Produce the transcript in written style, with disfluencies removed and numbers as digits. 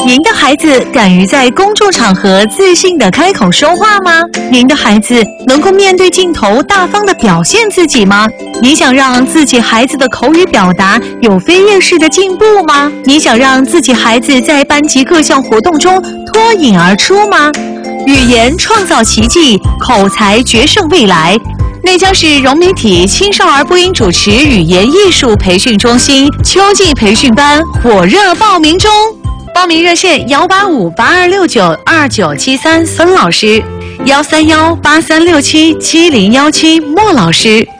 您的孩子敢于在公众场合自信地开口说话吗？您的孩子能够面对镜头大方地表现自己吗？你想让自己孩子的口语表达有飞跃式的进步吗？你想让自己孩子在班级各项活动中脱颖而出吗？语言创造奇迹，口才决胜未来。内江市融媒体青少儿播音主持语言艺术培训中心秋季培训班火热报名中，报名热线18582692973孙老师，13183677017莫老师。